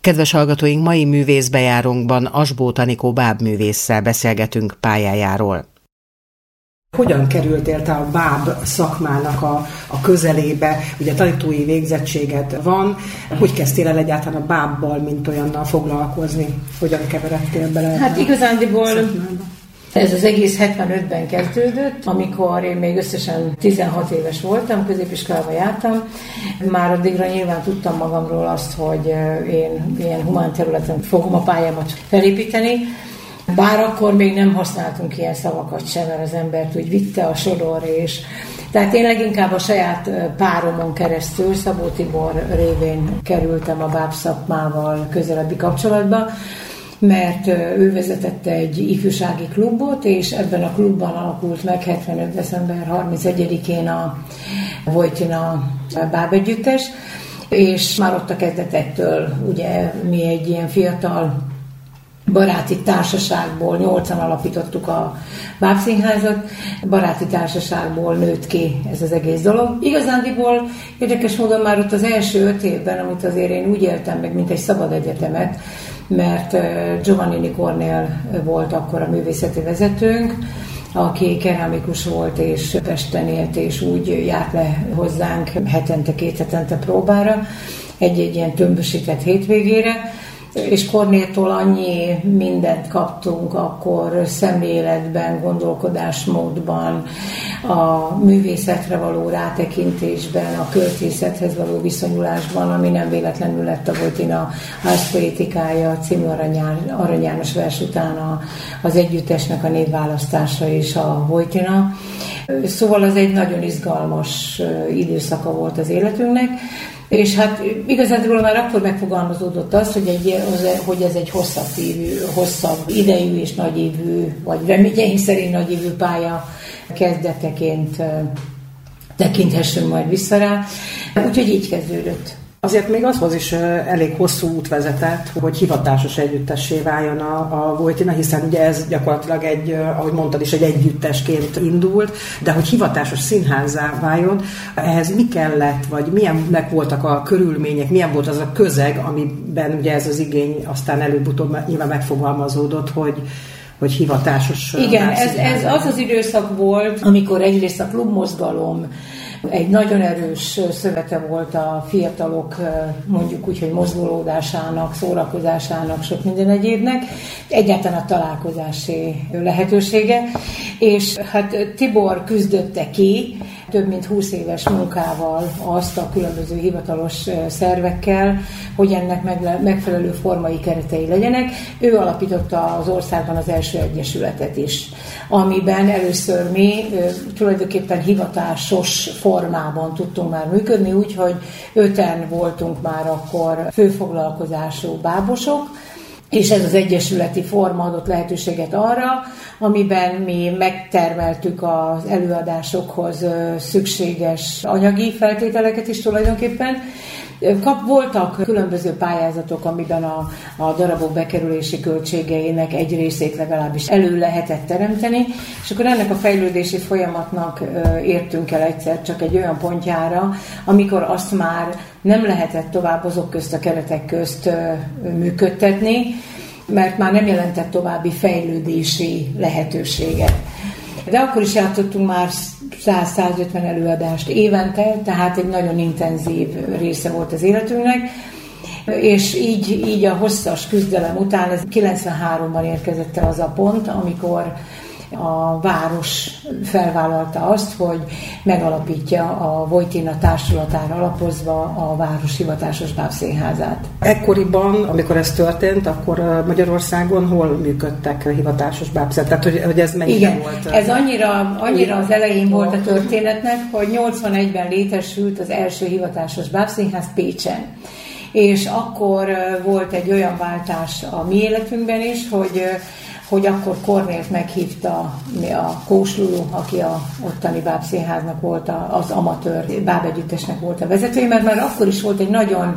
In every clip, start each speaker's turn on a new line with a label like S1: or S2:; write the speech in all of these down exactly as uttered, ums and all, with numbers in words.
S1: Kedves hallgatóink, mai művészbejárónkban Asbóth Anikó bábművésszel beszélgetünk pályájáról. Hogyan kerültél te a báb szakmának a, a közelébe? Ugye tanítói végzettséged van. Hogy kezdtél el egyáltalán a bábbal, mint olyannal foglalkozni? Hogyan keveredtél bele?
S2: Hát igazándiból ez az egész hetvenötben kezdődött, amikor én még összesen tizenhat éves voltam, középiskolába jártam. Már addigra nyilván tudtam magamról azt, hogy én ilyen humán területen fogom a pályámat felépíteni. Bár akkor még nem használtunk ilyen szavakat sem, mert az embert úgy vitte a sodor, és tehát én leginkább a saját páromon keresztül, Szabó Tibor révén kerültem a báb szakmával közelebbi kapcsolatba, mert ő vezetette egy ifjúsági klubot, és ebben a klubban alakult meg hetvenöt december harmincegyedikén a Vojtina bábegyüttes, és már ott a kezdetektől ugye mi egy ilyen fiatal baráti társaságból, nyolcan alapítottuk a bábszínházat, baráti társaságból nőtt ki ez az egész dolog. Igazándiból érdekes módon már ott az első öt évben, amit azért én úgy éltem meg, mint egy szabad egyetemet, mert Giovannini Kornél volt akkor a művészeti vezetőnk, aki keramikus volt és Pesten élt, és úgy járt le hozzánk hetente, két hetente próbára, egy-egy ilyen tömbösített hétvégére, és Kornéltól annyi mindent kaptunk akkor szemléletben, gondolkodásmódban, a művészetre való rátekintésben, a költészethez való viszonyulásban, ami nem véletlenül lett a Vojtina Ars-poetikája című Arany János vers után a, az együttesnek a névválasztása és a Vojtina. Szóval az egy nagyon izgalmas időszaka volt az életünknek, és hát igazából már akkor megfogalmazódott az, hogy, egy, hogy ez egy hosszabb, évű, hosszabb idejű és nagyévű, vagy reményeink szerint nagyévű pálya kezdeteként tekinthessünk majd vissza rá. Úgyhogy így kezdődött.
S1: Azért még azhoz is elég hosszú út vezetett, hogy hivatásos együttessé váljon a, a Vojtina, hiszen ugye ez gyakorlatilag egy, ahogy mondtad is, egy együttesként indult, de hogy hivatásos színházzá váljon, ehhez mi kellett, vagy milyennek voltak a körülmények, milyen volt az a közeg, amiben ugye ez az igény aztán előbb-utóbb nyilván megfogalmazódott, hogy hogy hivatásos...
S2: Igen, ez, ez az az időszak volt, amikor egyrészt a klubmozgalom egy nagyon erős szövete volt a fiatalok, mondjuk úgy, hogy mozgolódásának, szórakozásának, sok minden egyébnek, egyáltalán a találkozási lehetősége, és hát Tibor küzdötte ki több mint húsz éves munkával azt a különböző hivatalos szervekkel, hogy ennek megfelelő formai keretei legyenek. Ő alapította az országban az első egyesületet is, amiben először mi tulajdonképpen hivatásos formában tudtunk már működni, úgyhogy öten voltunk már akkor főfoglalkozású bábosok, és ez az egyesületi forma adott lehetőséget arra, amiben mi megtermeltük az előadásokhoz szükséges anyagi feltételeket is tulajdonképpen. Kap, voltak különböző pályázatok, amiben a, a darabok bekerülési költségeinek egy részét legalábbis elő lehetett teremteni, és akkor ennek a fejlődési folyamatnak értünk el egyszer csak egy olyan pontjára, amikor azt már nem lehetett tovább azok közt a keretek közt működtetni, mert már nem jelentett további fejlődési lehetőséget. De akkor is játszottunk már száz-százötven előadást évente, tehát egy nagyon intenzív része volt az életünknek, és így, így a hosszas küzdelem után, ez kilencvenháromban érkezett el az a pont, amikor a város felvállalta azt, hogy megalapítja a Vojtina társulatára alapozva a város hivatásos bábszínházát.
S1: Ekkoriban, amikor ez történt, akkor Magyarországon hol működtek hivatásos bábszínházak? Tehát, hogy, hogy ez mennyire
S2: Igen,
S1: volt?
S2: Ez annyira, annyira az elején volt a történetnek, hogy nyolcvanegyben létesült az első hivatásos bábszínház Pécsen. És akkor volt egy olyan váltás a mi életünkben is, hogy hogy akkor Kornélt meghívta a Kós Lulu, aki a ottani bábszínháznak volt, az amatőr bábegyüttesnek volt a vezetője, mert már akkor is volt egy nagyon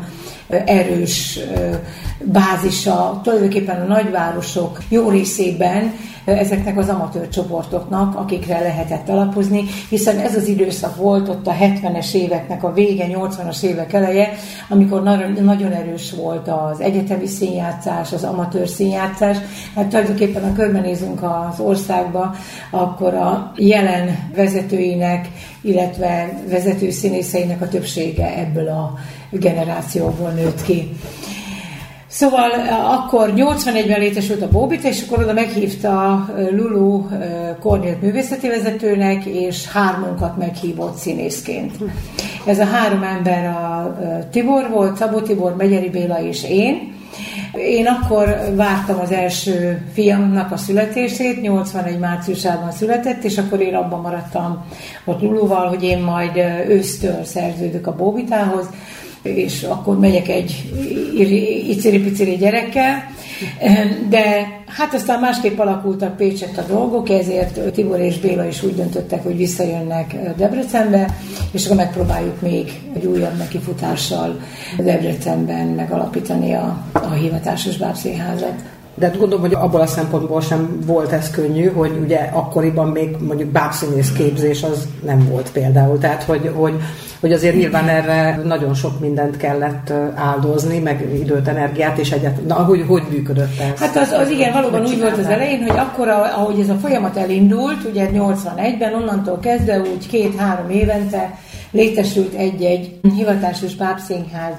S2: erős bázisa, tulajdonképpen a nagyvárosok jó részében ezeknek az amatőr csoportoknak, akikre lehetett alapozni, hiszen ez az időszak volt ott a hetvenes éveknek a vége, nyolcvanas évek eleje, amikor nagyon erős volt az egyetemi színjátszás, az amatőr színjátszás. Hát tulajdonképpen, ha körbenézünk az országba, akkor a jelen vezetőinek, illetve vezető színészeinek a többsége ebből a generációból nőtt ki. Szóval akkor nyolcvanegyben létesült a Bóbita, és akkor oda meghívta Lulu Kornélt művészeti vezetőnek, és hármunkat meghívott színészként. Ez a három ember a Tibor volt, Szabó Tibor, Megyeri Béla és én. Én akkor vártam az első fiamnak a születését, nyolcvanegy márciusában született, és akkor én abban maradtam ott Luluval, hogy én majd ősztől szerződök a Bóbitához, és akkor megyek egy iciri-piciri gyerekkel, de hát aztán másképp alakultak Pécsett a dolgok, ezért Tibor és Béla is úgy döntöttek, hogy visszajönnek Debrecenbe, és akkor megpróbáljuk még egy újabb nekifutással Debrecenben megalapítani a, a hivatásos bábszínházat.
S1: De gondolom, hogy abból a szempontból sem volt ez könnyű, hogy ugye akkoriban még mondjuk bábszínész képzés az nem volt például. Tehát, hogy, hogy, hogy azért nyilván erre nagyon sok mindent kellett áldozni, meg időt, energiát, és egyet. Na, hogy, hogy működött ez?
S2: Hát az, az igen, valóban úgy volt az elején, hogy akkor, ahogy ez a folyamat elindult, ugye nyolcvanegyben, onnantól kezdve úgy két-három évente létesült egy-egy hivatásos bábszínház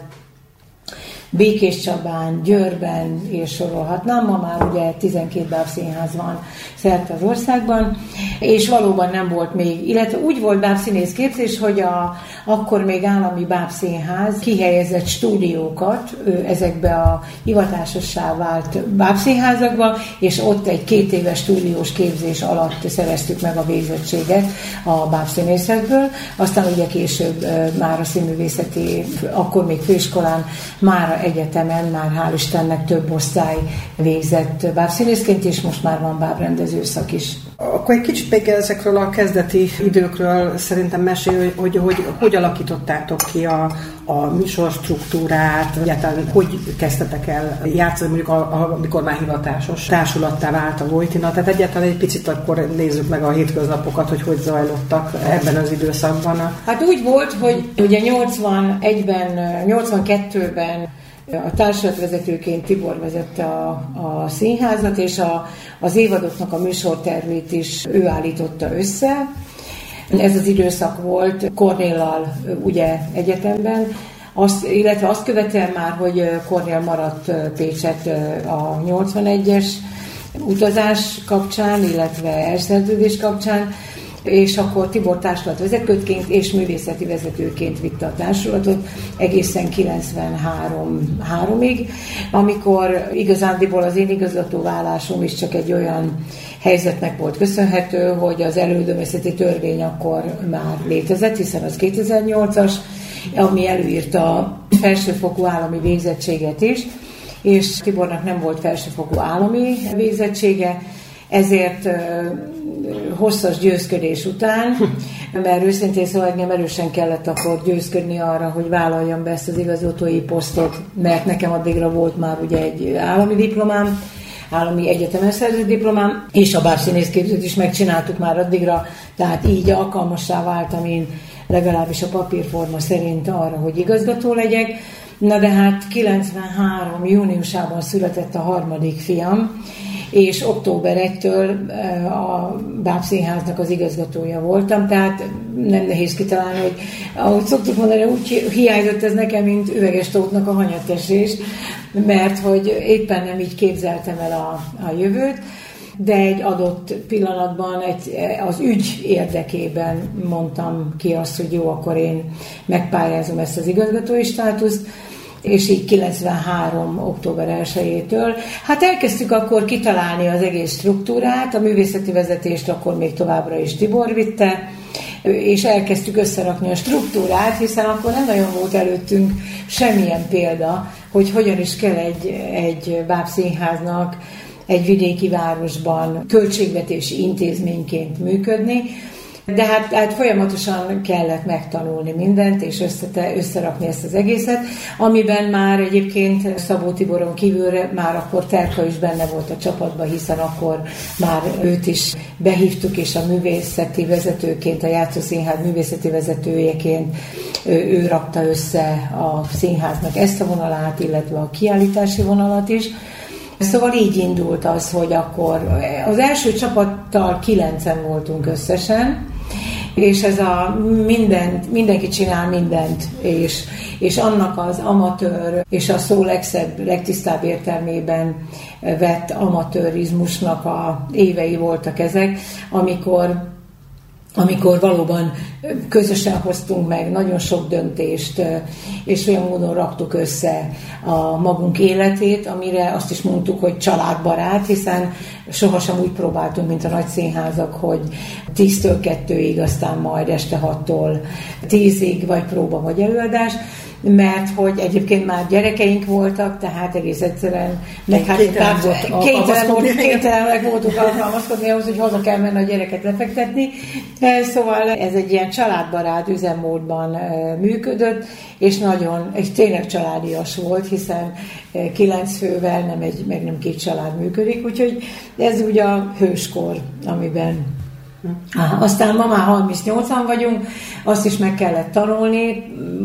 S2: Békéscsabán, Győrben, és sorolhatnám, ma már ugye tizenkét bábszínház van szerte az országban, és valóban nem volt még, illetve úgy volt bábszínész képzés, hogy a, akkor még állami bábszínház kihelyezett stúdiókat ezekbe a hivatásossá vált bábszínházakba, és ott egy két éves stúdiós képzés alatt szereztük meg a végzettséget a bábszínészetből, aztán ugye később már a színművészeti, akkor még főiskolán, már egyetemen már hál' Istennek több osztály végzett bábszínészként, és most már van bábrendező szak is.
S1: Akkor egy kicsit még ezekről a kezdeti időkről szerintem mesélj, hogy hogy, hogy, hogy alakítottátok ki a, a műsor struktúrát, egyáltalán hogy kezdtetek el játszani, mondjuk a, a, amikor már hivatásos társulattá vált a Vojtina, tehát egyáltalán egy picit akkor nézzük meg a hétköznapokat, hogy hogy zajlottak ebben az időszakban.
S2: Hát úgy volt, hogy ugye nyolcvanegyben, nyolcvankettőben a társulatvezetőként Tibor vezette a, a színházat, és a, az évadoknak a műsortervét is ő állította össze. Ez az időszak volt Kornéllal ugye egyetemben, azt, illetve azt követően már, hogy Kornél maradt Pécsett a nyolcvanegyes utazás kapcsán, illetve elszerződés kapcsán, és akkor Tibor társulatvezetőként és művészeti vezetőként vitte a társulatot egészen kilencvenhárom-ig, amikor igazándiból az én igazgatóválásom is csak egy olyan helyzetnek volt köszönhető, hogy az elődömészeti törvény akkor már létezett, hiszen az kétezer-nyolcas, ami előírta a felsőfokú állami végzettséget is, és Tibornak nem volt felsőfokú állami végzettsége, ezért hosszas győzködés után, mert őszintén szóval engem erősen kellett akkor győzködni arra, hogy vállaljam be ezt az igazgatói posztot, mert nekem addigra volt már ugye egy állami diplomám, állami egyetemen szerzett diplomám, és a bábszínészképzőt is megcsináltuk már addigra, tehát így alkalmassá váltam én legalábbis a papírforma szerint arra, hogy igazgató legyek. Na de hát kilencvenhárom júniusában született a harmadik fiam, és október elsejétől a bábszínháznak az igazgatója voltam, tehát nem nehéz kitalálni, hogy ahogy szoktuk mondani, úgy hiányzott ez nekem, mint üveges tótnak a hanyatesés, mert hogy éppen nem így képzeltem el a, a jövőt, de egy adott pillanatban egy, az ügy érdekében mondtam ki azt, hogy jó, akkor én megpályázom ezt az igazgatói státuszt, és így kilencvenhárom október elsejétől. Hát elkezdtük akkor kitalálni az egész struktúrát, a művészeti vezetést akkor még továbbra is Tibor vitte, és elkezdtük összerakni a struktúrát, hiszen akkor nem nagyon volt előttünk semmilyen példa, hogy hogyan is kell egy, egy bábszínháznak egy vidéki városban költségvetési intézményként működni. De hát, hát folyamatosan kellett megtanulni mindent, és összete, összerakni ezt az egészet, amiben már egyébként Szabó Tiboron kívülre már akkor Terka is benne volt a csapatban, hiszen akkor már őt is behívtuk, és a művészeti vezetőként, a Játszószínház művészeti vezetőjeként ő, ő rakta össze a színháznak ezt a vonalát, illetve a kiállítási vonalat is. Szóval így indult az, hogy akkor az első csapattal kilencen voltunk összesen, és ez a mindent, mindenki csinál mindent, és, és annak az amatőr, és a szó legszebb, legtisztább értelmében vett amatőrizmusnak a évei voltak ezek, amikor amikor valóban közösen hoztunk meg nagyon sok döntést, és olyan módon raktuk össze a magunk életét, amire azt is mondtuk, hogy családbarát, hiszen sohasem úgy próbáltunk, mint a nagy színházak, hogy tíztől kettőig, aztán majd este hattól tízig, vagy próba, vagy előadás, mert hogy egyébként már gyerekeink voltak, tehát egész egyszerűen meg hát kénytelenek voltunk alkalmazkodni ahhoz, hogy haza kell menni a gyereket lefektetni. Szóval ez egy ilyen családbarát üzemmódban működött, és nagyon, és tényleg családias volt, hiszen kilenc fővel nem egy, meg nem két család működik, úgyhogy ez ugye a hőskor, amiben Aha, aztán ma már harmincnyolcan vagyunk, azt is meg kellett tanulni,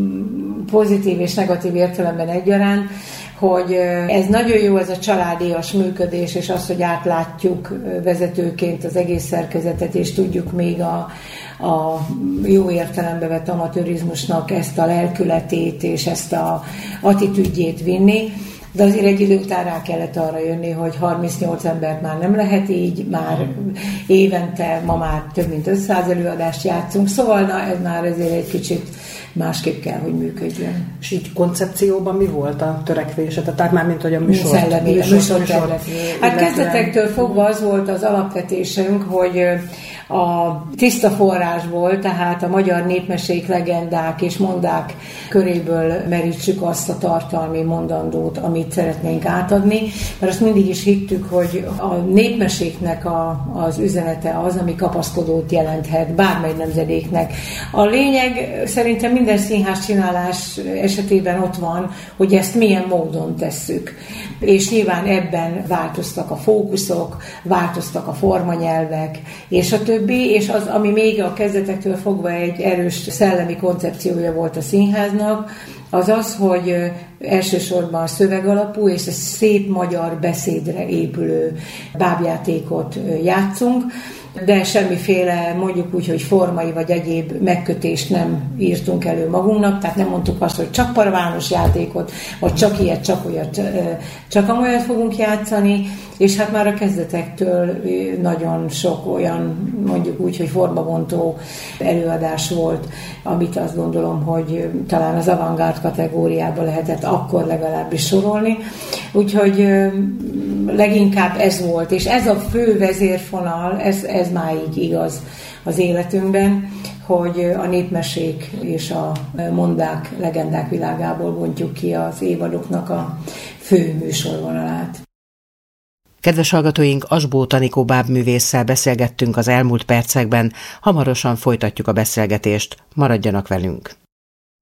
S2: pozitív és negatív értelemben egyaránt, hogy ez nagyon jó, ez a családias működés, és az, hogy átlátjuk vezetőként az egész szerkezetet, és tudjuk még a, a jó értelembe vett amatőrizmusnak ezt a lelkületét és ezt a attitűdjét vinni. De azért egy idő után rá kellett arra jönni, hogy harmincnyolc embert már nem lehet így, már évente, ma már több mint ötszáz előadást játszunk, szóval na, ez már ezért egy kicsit másképp kell, hogy működjön.
S1: És így koncepcióban mi volt a törekvése? Tehát már mint hogy a műsor.
S2: Szellemi, a műsor, műsor Hát kezdetektől fogva az volt az alapvetésünk, hogy a tiszta forrásból, tehát a magyar népmesék, legendák és mondák köréből merítsük azt a tartalmi mondandót, amit szeretnénk átadni, mert azt mindig is hittük, hogy a népmeséknek a, az üzenete az, ami kapaszkodót jelenthet bármely nemzedéknek. A lényeg szerintem minden színház csinálás esetében ott van, hogy ezt milyen módon tesszük. És nyilván ebben változtak a fókuszok, változtak a formanyelvek, és a többi, és az, ami még a kezdetektől fogva egy erős szellemi koncepciója volt a színháznak, az az, hogy elsősorban szövegalapú és szép magyar beszédre épülő bábjátékot játszunk, de semmiféle, mondjuk úgy, hogy formai vagy egyéb megkötést nem írtunk elő magunknak, tehát nem mondtuk azt, hogy csak paravános játékot, vagy csak ilyet, csak olyat, csak amolyat fogunk játszani, és hát már a kezdetektől nagyon sok olyan, mondjuk úgy, hogy formabontó előadás volt, amit azt gondolom, hogy talán az avantgárd kategóriába lehetett akkor legalábbis sorolni. Úgyhogy leginkább ez volt, és ez a fő vezérfonal, ez, ez máig igaz az életünkben, hogy a népmesék és a mondák, legendák világából bontjuk ki az évadoknak a fő műsorvonalát.
S1: Kedves hallgatóink, Asbóth Anikó bábművésszel beszélgettünk az elmúlt percekben, hamarosan folytatjuk a beszélgetést, maradjanak velünk!